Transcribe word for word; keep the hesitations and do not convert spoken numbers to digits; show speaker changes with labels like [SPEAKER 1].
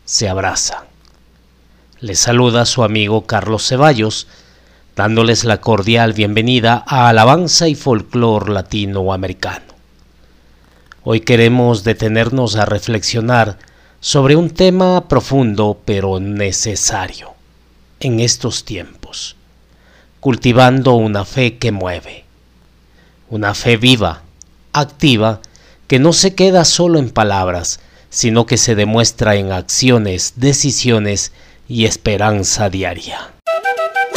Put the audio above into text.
[SPEAKER 1] se abrazan. Les saluda su amigo Carlos Ceballos, dándoles la cordial bienvenida a Alabanza y Folclor Latinoamericano. Hoy queremos detenernos a reflexionar sobre un tema profundo pero necesario en estos tiempos, cultivando una fe que mueve, una fe viva, activa, que no se queda solo en palabras, sino que se demuestra en acciones, decisiones y esperanza diaria.